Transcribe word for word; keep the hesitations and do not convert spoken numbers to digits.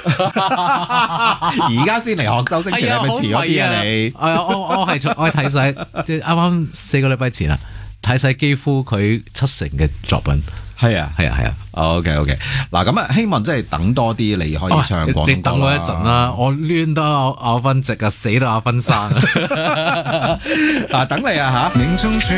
而家先嚟學周星馳，你咪遲咗啲啊你？ 我我我係我係睇晒，即係啱啱四個禮拜前啊，睇晒幾乎佢七成嘅作品。 係啊， 係啊，係啊。 OK OK，嗱咁啊，希望即係等多啲你可以唱廣東歌啦。 你等我一陣啦，我攣都咬咬分直啊，死都咬分生啊！ 嗱，等你啊嚇。